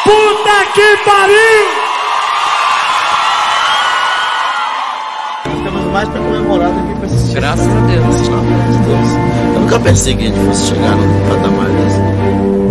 Puta que pariu! Temos mais pra comemorar do que pra assistir. Graças a Deus. Eu nunca pensei que a gente fosse chegar num patamar desse.